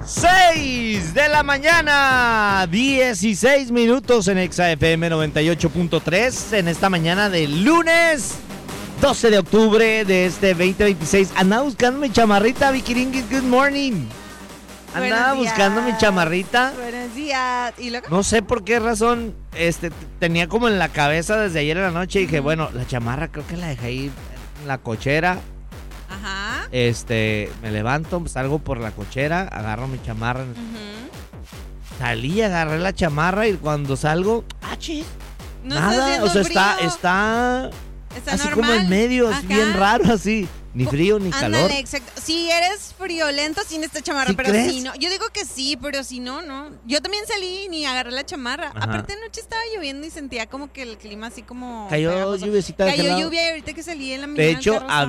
6 de la mañana, 16 minutos en Exa FM 98.3 en esta mañana de lunes 12 de octubre de este 2026. Andaba buscando mi chamarrita, Vikiringis, good morning. Andaba buscando mi chamarrita. Buenos días. ¿Y luego? No sé por qué razón, tenía como en la cabeza desde ayer en la noche y dije, bueno, la chamarra creo que la dejé ahí en la cochera. Ajá. Me levanto, salgo por la cochera, agarro mi chamarra. Salí, agarré la chamarra y cuando salgo, chis, No nada, o sea, está así normal. como en medio, así bien raro, así, ni frío ni calor. Ándale, exacto. Si eres friolento sin esta chamarra, ¿Sí pero crees? si no, yo digo que sí, pero si no, no. Yo también salí ni agarré la chamarra. Ajá. Aparte anoche estaba lloviendo y sentía como que el clima así como Cayó pegajoso. lluviecita de aquel Cayó lado. lluvia y ahorita que salí en la mañana. De hecho, el carro estaba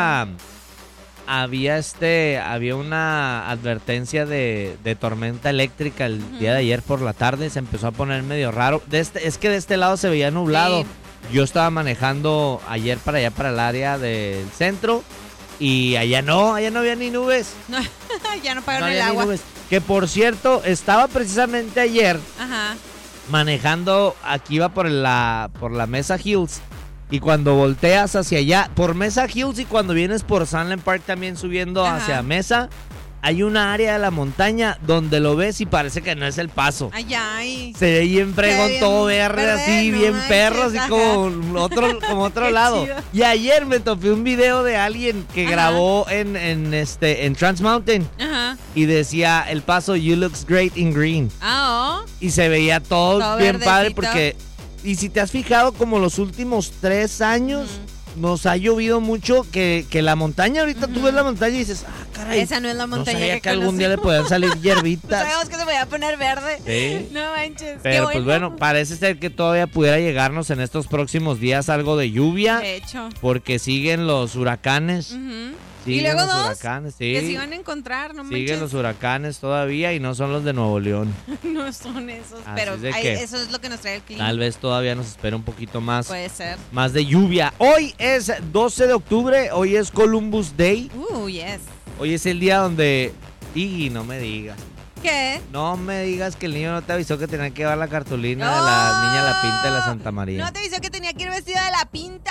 había una advertencia de tormenta eléctrica el día de ayer por la tarde. Se empezó a poner medio raro. Es que de este lado se veía nublado. Sí. Yo estaba manejando ayer para allá, para el área del centro. Y allá no había ni nubes. No, ya no No pagaron el había ni agua. nubes. Que por cierto, estaba precisamente ayer Ajá. manejando. Aquí iba por la Mesa Hills. Y cuando volteas hacia allá, por Mesa Hills y cuando vienes por Sunland Park también subiendo hacia Mesa, hay una área de la montaña donde lo ves y parece que no es El Paso. Ay. Se ve bien fregón, bien todo verde, así, no bien manches, perro, así ajá. como otro Qué lado. chido. Y ayer me topé un video de alguien que grabó en Trans Mountain Ajá. y decía El Paso, you looks great in green. Y se veía todo bien verdecito. padre porque... Y si te has fijado, como los últimos 3 años nos ha llovido mucho, que la montaña, ahorita tú ves la montaña y dices, caray. Esa no es la montaña no sabía que algún conocemos. día le podían salir hierbitas. Sabemos que se voy a poner verde. Sí. No manches. Pero qué pues bueno, parece ser que todavía pudiera llegarnos en estos próximos días algo de lluvia. De hecho. Porque siguen los huracanes. Y Siguen luego los 2 huracanes, sí. que se iban a encontrar, no manches. Siguen los huracanes todavía y no son los de Nuevo León. No son esos, Así pero es de que eso es lo que nos trae el clima. Tal vez todavía nos espera un poquito más. Puede ser. Más de lluvia. Hoy es 12 de octubre, hoy es Columbus Day. Yes. Hoy es el día donde... Y no me digas. ¿Qué? No me digas que el niño no te avisó que tenía que llevar la cartulina de la niña La Pinta de la Santa María. No te avisó que tenía que ir vestida de la pinta.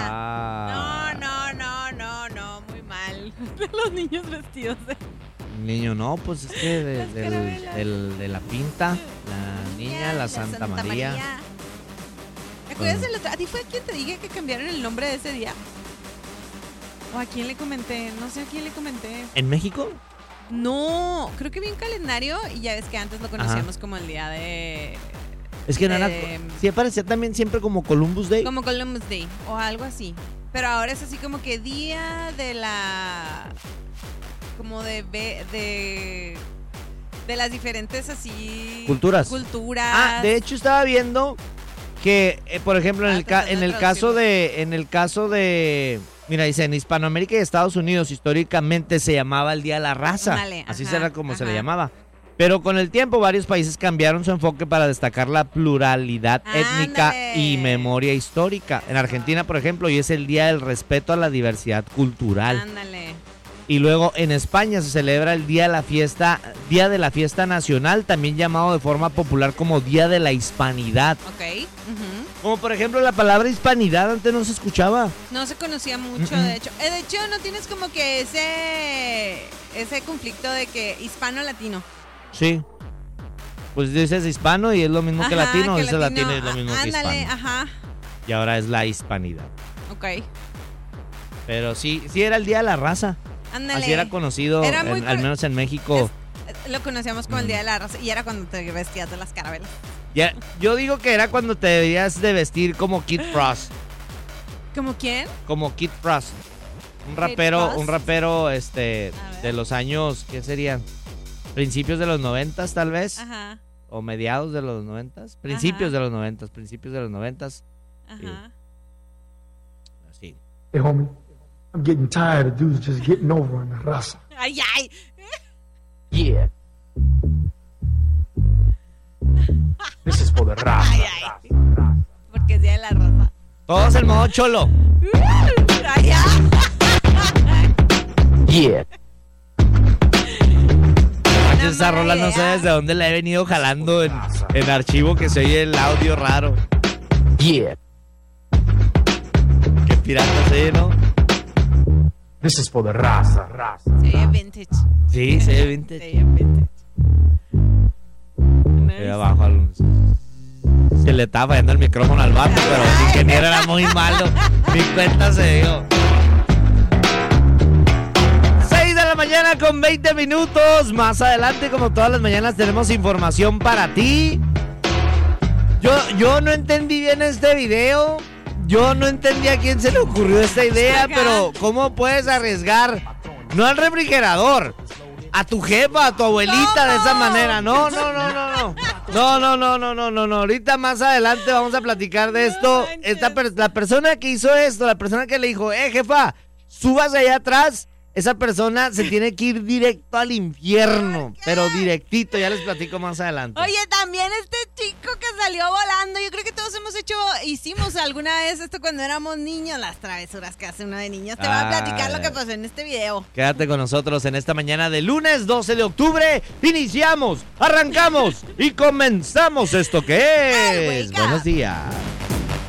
Ah. No, muy mal. Los niños vestidos de... Niño, no, pues es que de la Pinta, la niña, la Santa María. ¿Te acuerdas del otro? ¿A ti fue quien te dije que cambiaron el nombre de ese día? ¿O a quién le comenté? No sé a quién le comenté. ¿En México? No, creo que vi un calendario y ya ves que antes lo conocíamos como el día de... Es que no era... Sí aparecía también siempre como Columbus Day. Como Columbus Day o algo así. Pero ahora es así como que día de la... Como de las diferentes así... Culturas. De hecho estaba viendo que, por ejemplo, en el caso de... Mira, dice, en Hispanoamérica y Estados Unidos históricamente se llamaba el Día de la Raza. Así será como se le llamaba. Pero con el tiempo varios países cambiaron su enfoque para destacar la pluralidad étnica y memoria histórica. En Argentina, por ejemplo, hoy es el Día del Respeto a la Diversidad Cultural. Ándale. Y luego en España se celebra el Día de la Fiesta Nacional, también llamado de forma popular como Día de la Hispanidad. Ok. Como por ejemplo la palabra hispanidad antes no se escuchaba. No se conocía mucho, de hecho. De hecho, no tienes como que ese conflicto de que hispano-latino. Sí. Pues dices hispano y es lo mismo que latino, dices latino y es lo mismo que hispano. Ándale, ajá. Y ahora es la hispanidad. Ok. Pero sí era el Día de la Raza. Ándale. Así era conocido, al menos en México. Lo conocíamos como el Día de la Raza y era cuando te vestías de las carabelas. Ya, yo digo que era cuando te debías de vestir como Kid Frost. ¿Como quién? Como Kid Frost. Un rapero de los años, ¿qué serían? Principios de los 90s tal vez. Ajá. O mediados de los 90s. Principios de los 90s. Ajá. Así. Hey, homie, I'm getting tired of dudes just getting over on the raza. Ay. Yeah. This is for the raza. Porque es Día de la Raza. Todos el modo cholo. Yeah. manches, esa rola no sé desde dónde la he venido jalando en archivo que se oye el audio raro. Yeah. Qué pirata se oye, ¿no? This is for the raza. Sí, vintage. Sí, se oye vintage. Sí, vintage. Ahí abajo se le estaba fallando el micrófono al vato, pero el ingeniero era muy malo. Mi cuenta se dio. 6 de la mañana con 20 minutos. Más adelante, como todas las mañanas, tenemos información para ti. Yo no entendí bien este video. Yo no entendí a quién se le ocurrió esta idea, pero ¿cómo puedes arriesgar? No al refrigerador, a tu jefa, a tu abuelita de esa manera. No. Ahorita más adelante vamos a platicar de esto. La persona que hizo esto, la persona que le dijo, jefa, súbase allá atrás. Esa persona se tiene que ir directo al infierno, pero directito, ya les platico más adelante. Oye, también este chico que salió volando, yo creo que todos hicimos alguna vez esto cuando éramos niños, las travesuras que hace uno de niños. Te voy a platicar lo que pasó en este video. Quédate con nosotros en esta mañana de lunes 12 de octubre. Iniciamos, arrancamos y comenzamos esto que es. Buenos días.